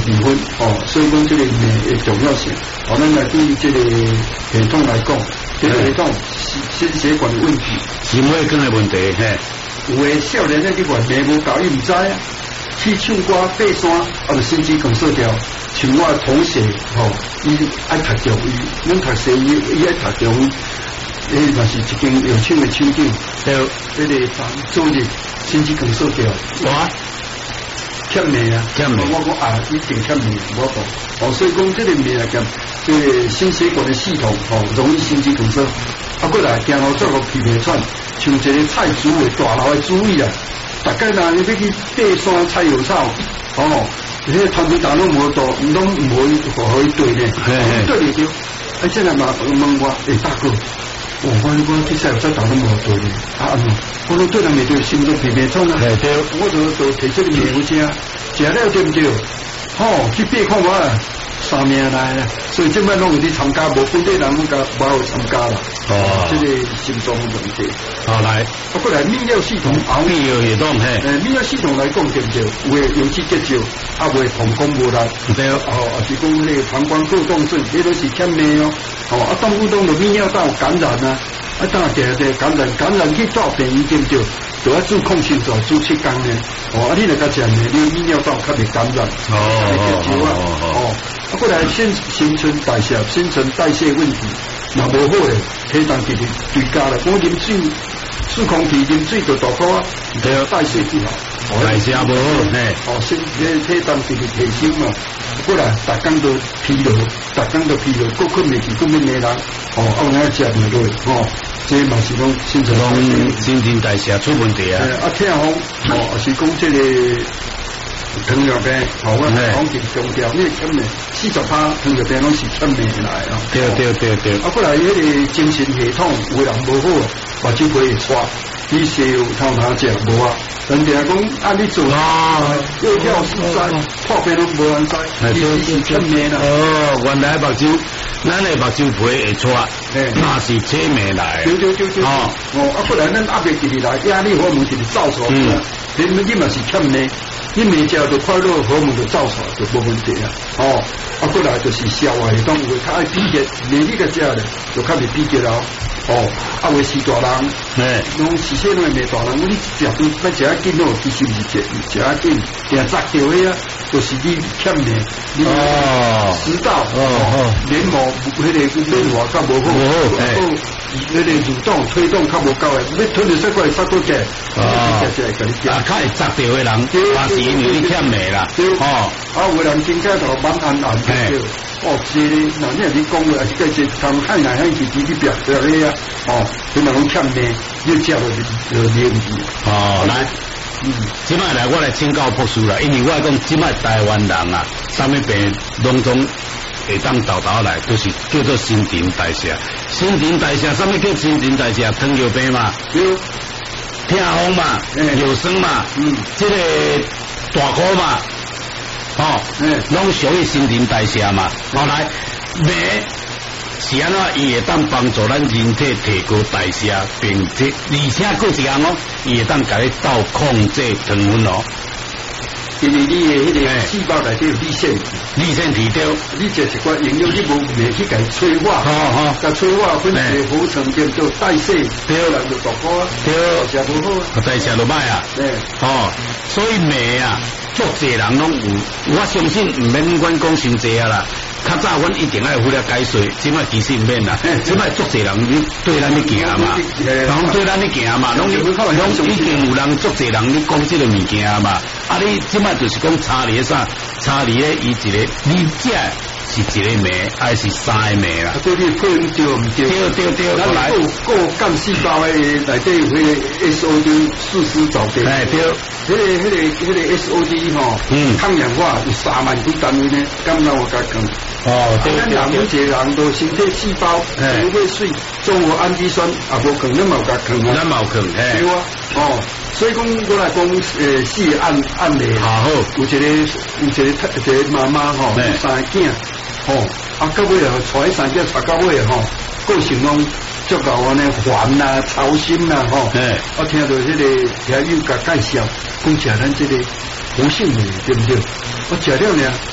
2分所以讲这个镁的重要性，咱来对这个系统来讲，这个系统心血管的问题， 心血管的问题， 有的少年咧去管镁无够，伊唔知啊，去唱歌爬山，就心肌梗塞掉。像我同学伊爱读中医，阮读西医，伊爱读中医。那是一间药厂的厂长，这个做日心肌梗塞掉， 哇， 欠镁啊， 欠镁， 我讲啊，一定欠镁，我讲，所以讲这个镁来讲，这个心血管的系统容易心肌梗塞，过来行路做个皮皮喘，像一个菜猪的大楼的主意啊，大概若你要去爬山采药草，迄个头皮打拢无多，拢无互伊对呢，对袂着，这来嘛问我，大哥。我去采药草打拢无对呢，我说对人袂对，心中皮皮喘啊，我就摕这个镁有食，食了对不对？去爬看我。3名来啦，所以这摆拢有去参加，无本地人冇有参加啦。这个心脏的问题。 来， 过来泌尿系统， 泌尿系统泌尿系统来讲对不对？有的用气结石，有的膀胱无力， 对是讲那个膀胱过动症，这都是欠镁动不动就泌尿道感染啊，当感染去到病院对不对？就要做抗生素，做7天呢。你那个讲呢，你泌尿道较袂感染。过来新陈代谢问题，那无好嘞，体重直直追加了。我啉水，水空气啉水就大块啊，代谢不好， 代谢无好， 身体重直直提升嘛。过来，逐工都疲劳，各困袂去，根本没人。我那食唔落，这嘛是讲新陈代谢出问题啊。 痛风，是讲这个。糖尿病，我讲是中调，你欠镁，40%糖尿病拢是欠镁来啊。 对。 过来迄个精神系统有人无好，目睭会刷，你西药头哪食无啊？人家讲按你做又跳4山，破病拢无人知，你是欠镁啦。 原来目睭，咱的目睭皮会刷，那是扯镁来。 对。过来咱压力直直来，压力荷尔蒙直直造出来，你嘛是欠镁。你每食就快乐荷尔蒙就造出来就无问题啊！过来就是消化系统有较爱比较，你个食咧就较袂比较了。为是大人，拢是些拢袂大人，你食要食啊紧其实唔是食啊紧，定砸掉的啊，就是你欠镁，你食道黏膜迄个黏膜较无好，那个蠕动推动较无够诶，你吞着过来杀过去， 较会砸掉的人，那是因为你欠镁啦。 有人真正就蛮暗对。是咧，那你讲话是个是通海来海去去表咧啊，佢咪讲欠镁，你食就黏住。 来，即摆来我来请教博士啦，因为我讲即摆台湾人啊，啥物病拢总会当豆来，就是叫做新陈代谢。新陈代谢，啥物叫新陈代谢？糖尿病嘛，痛风嘛，尿酸嘛，这个大块嘛。拢属于新陈代谢嘛。来，镁是安怎？伊会当帮助咱人体提高代谢，并且而且佫一项伊会当甲你斗控制糖分因为你的迄个细胞内底有立腺体对， 你食一寡营养，你无镁去甲伊催化，甲催化分解合成变做代谢，对，人就大块啊， 对， 食无好啊， 代谢就歹啊，所以镁啊。足侪人拢有，我相信唔免阮讲伤济啊啦。较早阮一定爱有了解说，即摆其实唔免啦。即摆足侪人你对咱咧行嘛，拢对咱咧行嘛，拢已经有人足侪人咧讲即个物件嘛。你即摆就是讲差离啥？差离咧伊一个你食是一个镁还是3个镁啦？ 对你配音对唔对？ 对， 咱来个干细胞诶内底有迄个 SOD 四丝藻苷。 对。 迄个 SOD 抗氧化有3万几单位呢，敢让我甲讲。咱人每一个人都身体细胞都会水，综合氨基酸也无可能嘛有甲讲啊。 咱冇讲， 对啊，所以讲我来讲4个案例， 好， 有一个妈妈有3个囝，到尾带3个带到尾个性拢足够安尼烦啦、操心啦，我听到迄个朋友甲介绍，讲食咱这个活性镁对不对？我食了呢。